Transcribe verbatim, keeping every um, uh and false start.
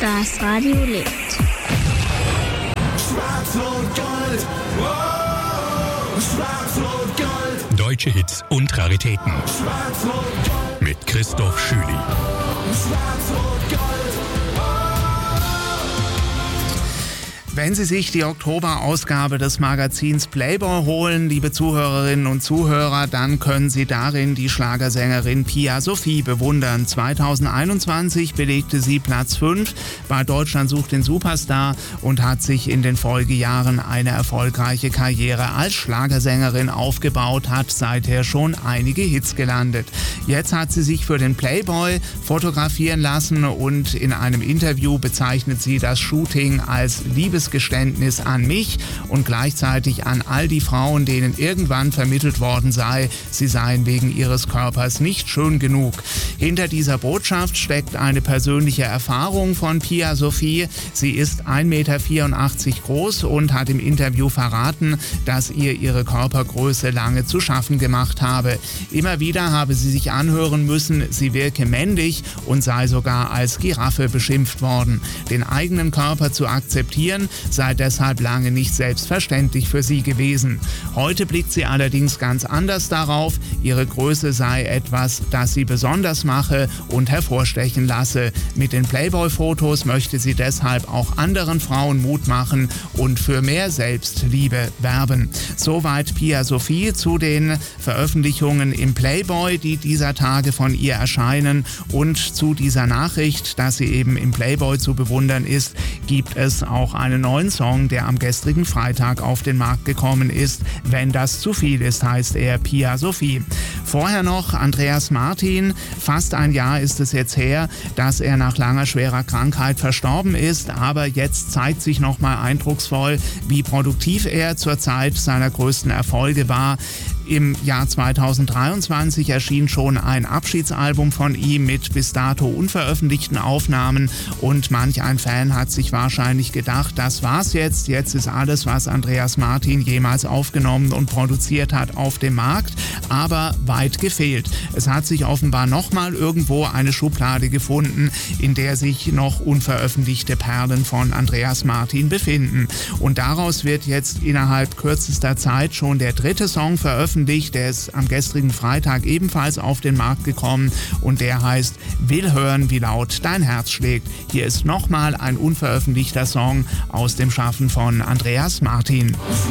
Das Radio lebt. Schwarz-Rot-Gold, wow, Schwarz-Rot-Gold. Deutsche Hits und Raritäten. Schwarz-Rot-Gold. Mit Christoph Schüli. Schwarz-Rot-Gold. Wenn Sie sich die Oktoberausgabe des Magazins Playboy holen, liebe Zuhörerinnen und Zuhörer, dann können Sie darin die Schlagersängerin Pia Sophie bewundern. zweitausendeinundzwanzig belegte sie Platz fünf bei Deutschland sucht den Superstar und hat sich in den Folgejahren eine erfolgreiche Karriere als Schlagersängerin aufgebaut, hat seither schon einige Hits gelandet. Jetzt hat sie sich für den Playboy fotografieren lassen und in einem Interview bezeichnet sie das Shooting als Liebes Geständnis an mich und gleichzeitig an all die Frauen, denen irgendwann vermittelt worden sei, sie seien wegen ihres Körpers nicht schön genug. Hinter dieser Botschaft steckt eine persönliche Erfahrung von Pia Sophie. Sie ist ein Meter vierundachtzig groß und hat im Interview verraten, dass ihr ihre Körpergröße lange zu schaffen gemacht habe. Immer wieder habe sie sich anhören müssen, sie wirke männlich und sei sogar als Giraffe beschimpft worden. Den eigenen Körper zu akzeptieren, sei deshalb lange nicht selbstverständlich für sie gewesen. Heute blickt sie allerdings ganz anders darauf. Ihre Größe sei etwas, das sie besonders mache und hervorstechen lasse. Mit den Playboy-Fotos möchte sie deshalb auch anderen Frauen Mut machen und für mehr Selbstliebe werben. Soweit Pia Sophie zu den Veröffentlichungen im Playboy, die dieser Tage von ihr erscheinen, und zu dieser Nachricht, dass sie eben im Playboy zu bewundern ist, gibt es auch einen neuen Song, der am gestrigen Freitag auf den Markt gekommen ist. Wenn das zu viel ist, heißt er Pia Sophie. Vorher noch Andreas Martin. Fast ein Jahr ist es jetzt her, dass er nach langer schwerer Krankheit verstorben ist, aber jetzt zeigt sich nochmal eindrucksvoll, wie produktiv er zur Zeit seiner größten Erfolge war. Im Jahr zweitausenddreiundzwanzig erschien schon ein Abschiedsalbum von ihm mit bis dato unveröffentlichten Aufnahmen und manch ein Fan hat sich wahrscheinlich gedacht, das war's jetzt, jetzt ist alles, was Andreas Martin jemals aufgenommen und produziert hat, auf dem Markt, aber weit gefehlt. Es hat sich offenbar nochmal irgendwo eine Schublade gefunden, in der sich noch unveröffentlichte Perlen von Andreas Martin befinden. Und daraus wird jetzt innerhalb kürzester Zeit schon der dritte Song veröffentlicht. Der ist am gestrigen Freitag ebenfalls auf den Markt gekommen und der heißt Will hören, wie laut dein Herz schlägt. Hier ist nochmal ein unveröffentlichter Song aus dem Schaffen von Andreas Martin.